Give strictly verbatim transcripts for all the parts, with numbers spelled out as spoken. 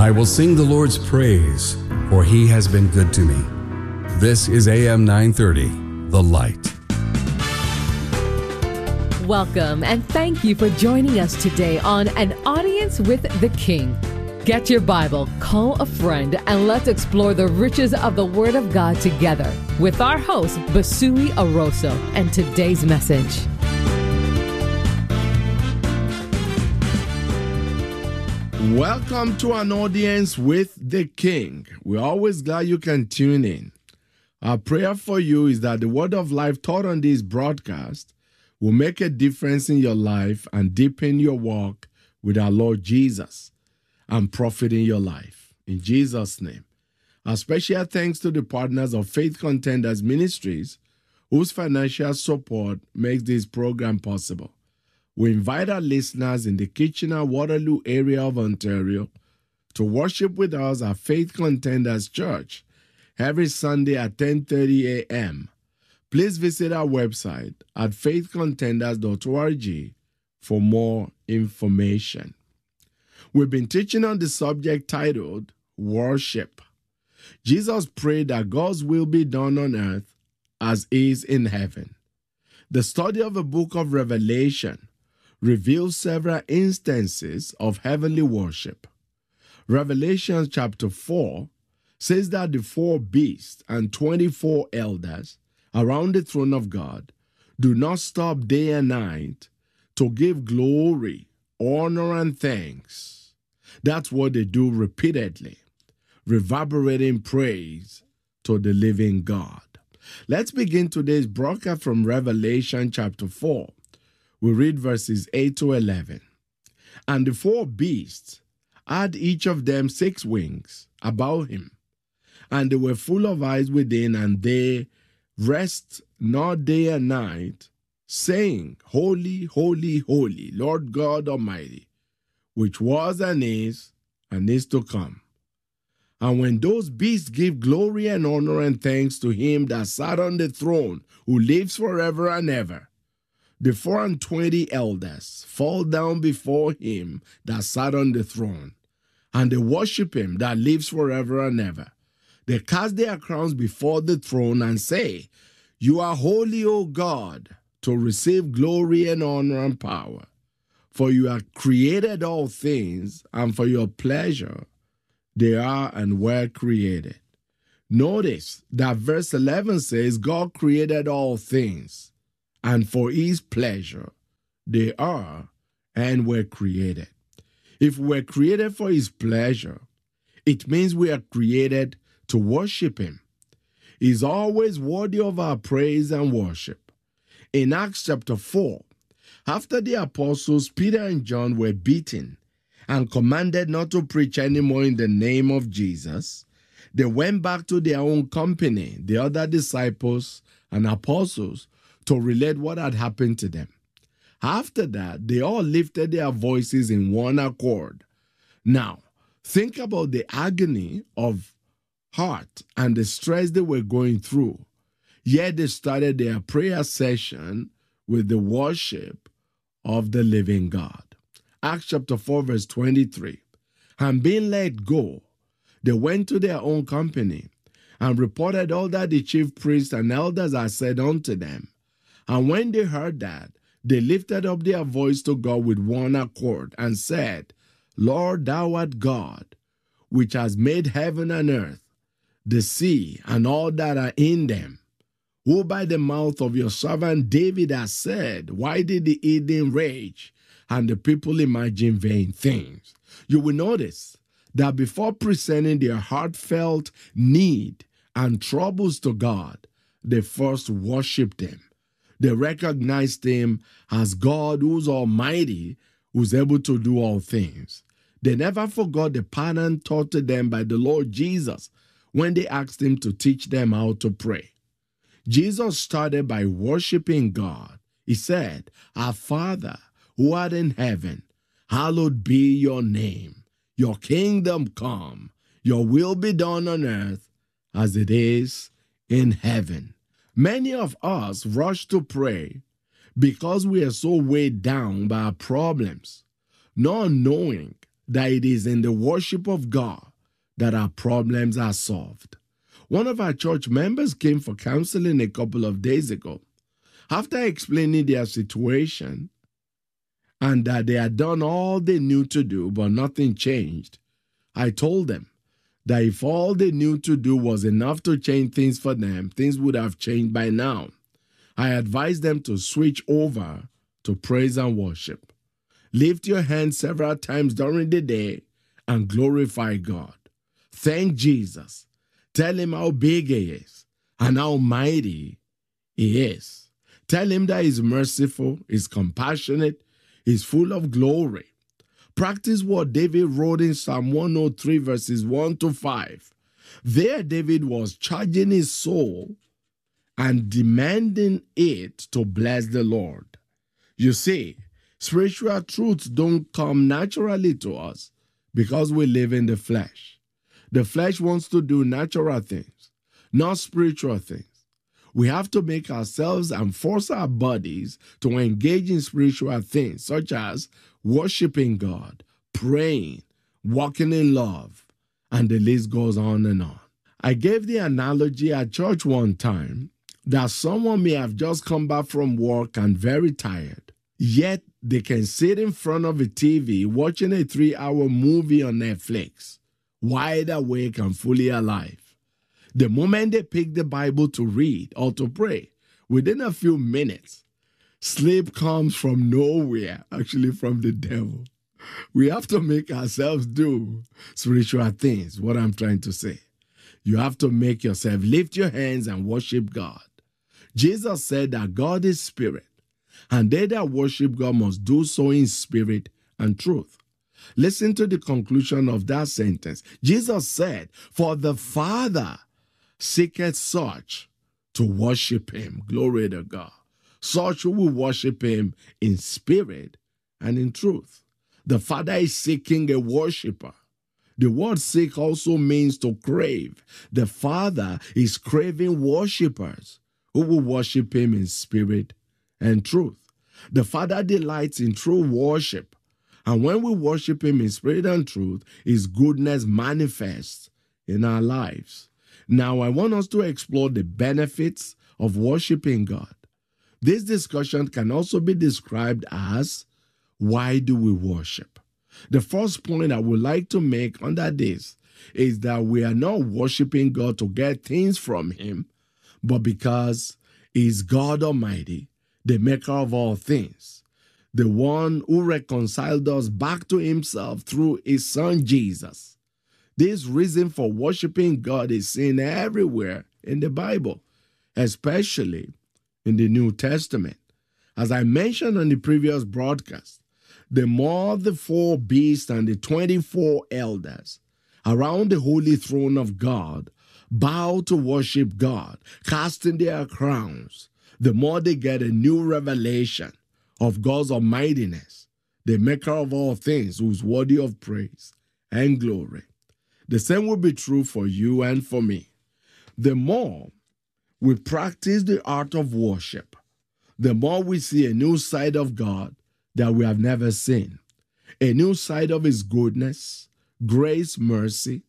I will sing the Lord's praise, for he has been good to me. This is A M nine thirty, The Light. Welcome and thank you for joining us today on An Audience with the King. Get your Bible, call a friend, and let's explore the riches of the Word of God together with our host, Basui Aroso, and today's message. Welcome to An Audience with the King. We're always glad you can tune in. Our prayer for you is that the word of life taught on this broadcast will make a difference in your life and deepen your walk with our Lord Jesus and profit in your life. In Jesus' name. Our special thanks to the partners of Faith Contenders Ministries, whose financial support makes this program possible. We invite our listeners in the Kitchener-Waterloo area of Ontario to worship with us at Faith Contenders Church every Sunday at ten thirty a.m. Please visit our website at faith contenders dot org for more information. We've been teaching on the subject titled Worship. Jesus prayed that God's will be done on earth as is in heaven. The study of the book of Revelation reveals several instances of heavenly worship. Revelation chapter four says that the four beasts and twenty-four elders around the throne of God do not stop day and night to give glory, honor, and thanks. That's what they do repeatedly, reverberating praise to the living God. Let's begin today's broadcast from Revelation chapter four. We read verses eight to eleven. And the four beasts had each of them six wings about him, and they were full of eyes within, and they rest not day and night, saying, Holy, holy, holy, Lord God Almighty, which was and is and is to come. And when those beasts give glory and honor and thanks to him that sat on the throne, who lives forever and ever, the four and twenty elders fall down before him that sat on the throne, and they worship him that lives forever and ever. They cast their crowns before the throne and say, You are holy, O God, to receive glory and honor and power. For you have created all things, and for your pleasure they are and were created. Notice that verse eleven says, God created all things, and for his pleasure they are and were created. If we're created for his pleasure, it means we are created to worship him. He's always worthy of our praise and worship. In Acts chapter four, after the apostles Peter and John were beaten and commanded not to preach anymore in the name of Jesus, they went back to their own company, the other disciples and apostles, to relate what had happened to them. After that, they all lifted their voices in one accord. Now, think about the agony of heart and the stress they were going through. Yet they started their prayer session with the worship of the living God. Acts chapter four, verse twenty-three. And being let go, they went to their own company and reported all that the chief priests and elders had said unto them. And when they heard that, they lifted up their voice to God with one accord and said, Lord, thou art God, which has made heaven and earth, the sea, and all that are in them, who by the mouth of your servant David has said, Why did the heathen rage and the people imagine vain things? You will notice that before presenting their heartfelt need and troubles to God, they first worshiped him. They recognized him as God who's almighty, who's able to do all things. They never forgot the pattern taught to them by the Lord Jesus when they asked him to teach them how to pray. Jesus started by worshiping God. He said, Our Father, who art in heaven, hallowed be your name. Your kingdom come. Your will be done on earth as it is in heaven. Many of us rush to pray because we are so weighed down by our problems, not knowing that it is in the worship of God that our problems are solved. One of our church members came for counseling a couple of days ago. After explaining their situation and that they had done all they knew to do, but nothing changed, I told them that if all they knew to do was enough to change things for them, things would have changed by now. I advised them to switch over to praise and worship. Lift your hands several times during the day and glorify God. Thank Jesus. Tell him how big he is and how mighty he is. Tell him that he's merciful, he's compassionate, he's full of glory. Practice what David wrote in Psalm one oh three, verses one to five. There, David was charging his soul and demanding it to bless the Lord. You see, spiritual truths don't come naturally to us because we live in the flesh. The flesh wants to do natural things, not spiritual things. We have to make ourselves and force our bodies to engage in spiritual things, such as worshiping God, praying, walking in love, and the list goes on and on. I gave the analogy at church one time that someone may have just come back from work and very tired, yet they can sit in front of a T V watching a three-hour movie on Netflix, wide awake and fully alive. The moment they pick the Bible to read or to pray, within a few minutes, sleep comes from nowhere, actually from the devil. We have to make ourselves do spiritual things, what I'm trying to say. You have to make yourself lift your hands and worship God. Jesus said that God is spirit, and they that worship God must do so in spirit and truth. Listen to the conclusion of that sentence. Jesus said, "For the Father seeketh such to worship him." Glory to God. Such who will worship him in spirit and in truth. The Father is seeking a worshiper. The word seek also means to crave. The Father is craving worshipers who will worship him in spirit and truth. The Father delights in true worship. And when we worship him in spirit and truth, his goodness manifests in our lives. Now, I want us to explore the benefits of worshiping God. This discussion can also be described as, why do we worship? The first point I would like to make under this is that we are not worshiping God to get things from him, but because he is God Almighty, the maker of all things, the one who reconciled us back to himself through his son Jesus. This reason for worshiping God is seen everywhere in the Bible, especially in the New Testament. As I mentioned on the previous broadcast, the more the four beasts and the twenty-four elders around the holy throne of God bow to worship God, casting their crowns, the more they get a new revelation of God's almightiness, the maker of all things, who is worthy of praise and glory. The same will be true for you and for me. The more we practice the art of worship, the more we see a new side of God that we have never seen, a new side of his goodness, grace, mercy,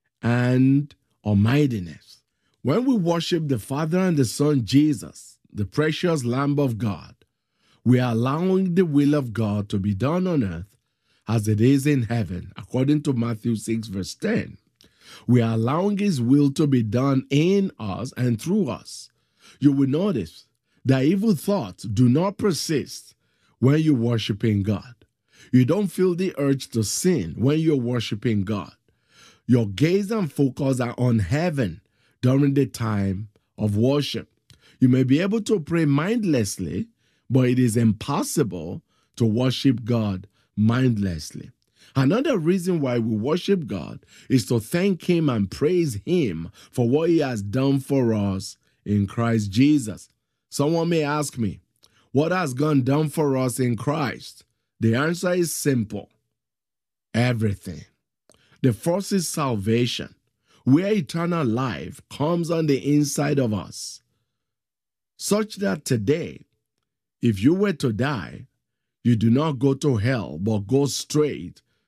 and almightiness. When we worship the Father and the Son Jesus, the precious Lamb of God, we are allowing the will of God to be done on earth as it is in heaven, according to Matthew six, verse ten. We are allowing his will to be done in us and through us. You will notice that evil thoughts do not persist when you're worshiping God. You don't feel the urge to sin when you're worshiping God. Your gaze and focus are on heaven during the time of worship. You may be able to pray mindlessly, but it is impossible to worship God mindlessly. Another reason why we worship God is to thank him and praise him for what he has done for us in Christ Jesus. Someone may ask me, what has God done for us in Christ? The answer is simple. Everything. The first is salvation, where eternal life comes on the inside of us, such that today, if you were to die, you do not go to hell, but go straight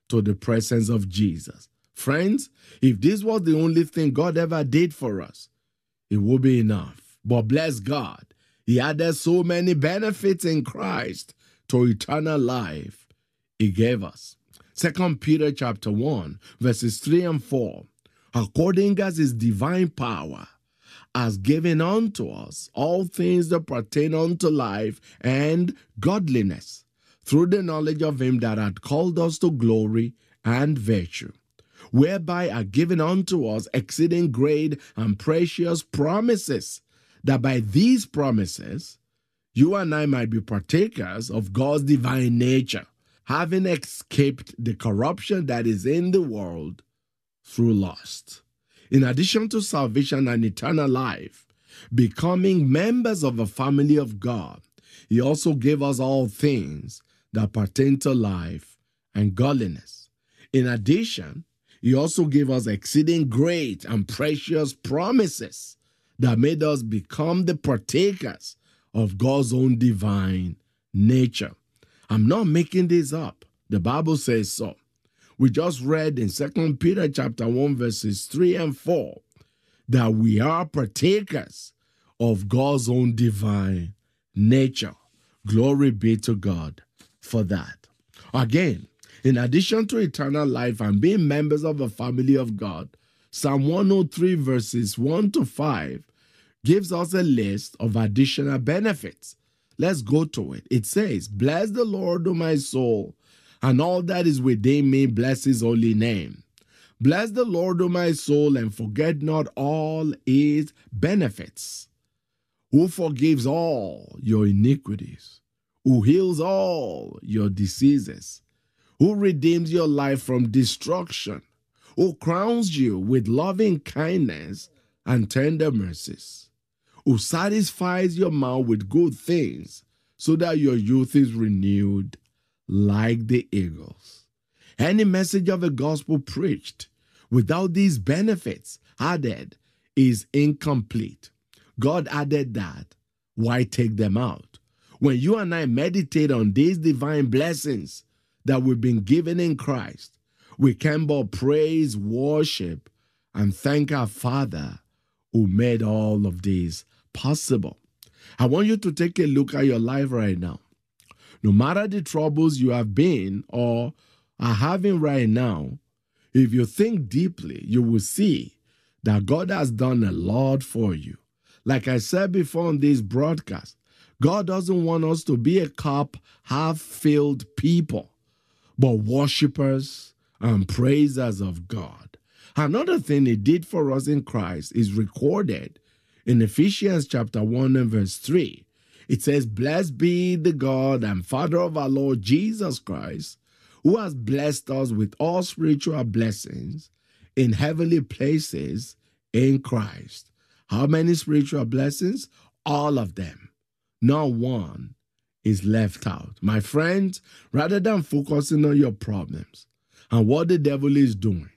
to the presence of Jesus. Friends, if this was the only thing God ever did for us, it would be enough. But bless God, He added so many benefits in Christ to eternal life He gave us. Second Peter chapter one, verses three and four. According as His divine power has given unto us all things that pertain unto life and godliness, through the knowledge of Him that hath called us to glory and virtue, whereby are given unto us exceeding great and precious promises, that by these promises you and I might be partakers of God's divine nature, having escaped the corruption that is in the world through lust. In addition to salvation and eternal life, becoming members of the family of God, He also gave us all things that pertain to life and godliness. In addition, He also gave us exceeding great and precious promises that made us become the partakers of God's own divine nature. I'm not making this up. The Bible says so. We just read in Second Peter chapter one, verses three and four, that we are partakers of God's own divine nature. Glory be to God for that. Again, in addition to eternal life and being members of the family of God, Psalm one oh three, verses one to five, gives us a list of additional benefits. Let's go to it. It says, "Bless the Lord, O my soul, and all that is within me, bless His holy name. Bless the Lord, O my soul, and forget not all His benefits, who forgives all your iniquities, who heals all your diseases, who redeems your life from destruction, who crowns you with loving kindness and tender mercies, who satisfies your mouth with good things, so that your youth is renewed like the eagles." Any message of the gospel preached without these benefits added is incomplete. God added that. Why take them out? When you and I meditate on these divine blessings that we've been given in Christ, we can but praise, worship, and thank our Father who made all of these possible. I want you to take a look at your life right now. No matter the troubles you have been or are having right now, if you think deeply, you will see that God has done a lot for you. Like I said before on this broadcast, God doesn't want us to be a cup half-filled people, but worshipers and praisers of God. Another thing He did for us in Christ is recorded in Ephesians chapter one and verse three. It says, "Blessed be the God and Father of our Lord Jesus Christ, who has blessed us with all spiritual blessings in heavenly places in Christ." How many spiritual blessings? All of them. Not one is left out. My friends, rather than focusing on your problems and what the devil is doing,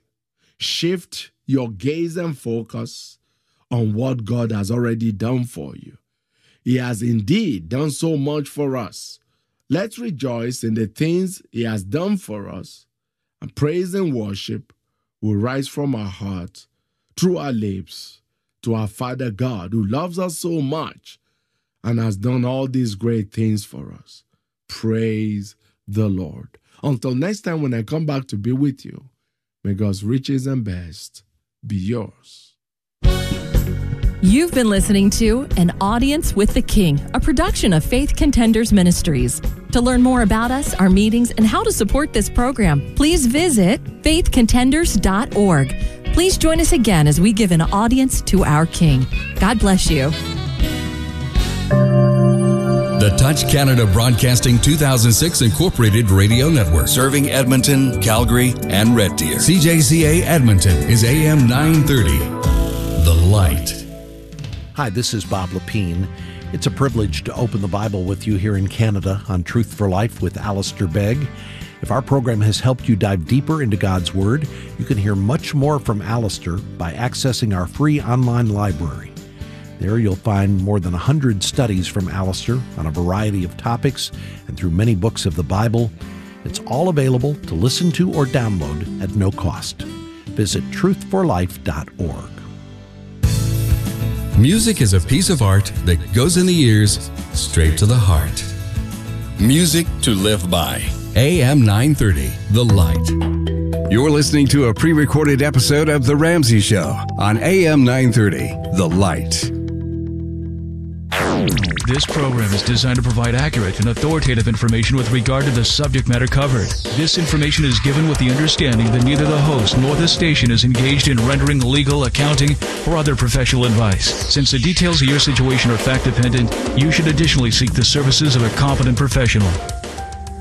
shift your gaze and focus on what God has already done for you. He has indeed done so much for us. Let's rejoice in the things He has done for us, and praise and worship will rise from our hearts, through our lips, to our Father God, who loves us so much and has done all these great things for us. Praise the Lord. Until next time when I come back to be with you, may God's riches and best be yours. You've been listening to An Audience with the King, a production of Faith Contenders Ministries. To learn more about us, our meetings, and how to support this program, please visit faith contenders dot org. Please join us again as we give an audience to our King. God bless you. The Touch Canada Broadcasting two thousand six Incorporated Radio Network, serving Edmonton, Calgary, and Red Deer. C J C A Edmonton is A M nine thirty. The Light. Hi, this is Bob Lepine. It's a privilege to open the Bible with you here in Canada on Truth for Life with Alistair Begg. If our program has helped you dive deeper into God's Word, you can hear much more from Alistair by accessing our free online library. There you'll find more than one hundred studies from Alistair on a variety of topics and through many books of the Bible. It's all available to listen to or download at no cost. Visit truth for life dot org. Music is a piece of art that goes in the ears, straight to the heart. Music to live by. A M nine thirty, The Light. You're listening to a pre-recorded episode of The Ramsey Show on A M nine thirty, The Light. This program is designed to provide accurate and authoritative information with regard to the subject matter covered. This information is given with the understanding that neither the host nor the station is engaged in rendering legal, accounting, or other professional advice. Since the details of your situation are fact-dependent, you should additionally seek the services of a competent professional.